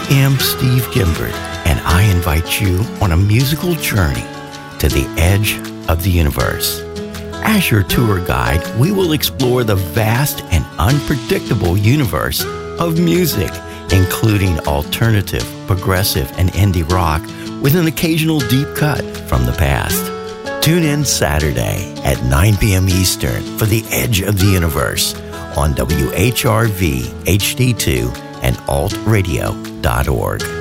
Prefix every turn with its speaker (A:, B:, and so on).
A: am Steve Gimbert, and I invite you on a musical journey to the edge of the universe. As your tour guide, we will explore the vast and unpredictable universe of music, including alternative, progressive, and indie rock, with an occasional deep cut from the past. Tune in Saturday at 9 p.m. Eastern for The Edge of the Universe on WHRV HD2 and altradio.org.